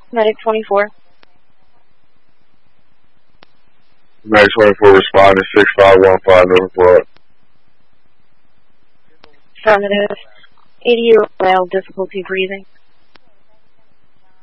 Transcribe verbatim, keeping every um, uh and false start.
Medic twenty-four. Medic twenty-four responding six five one five North Broad. Affirmative. eighty-year-old male, difficulty breathing.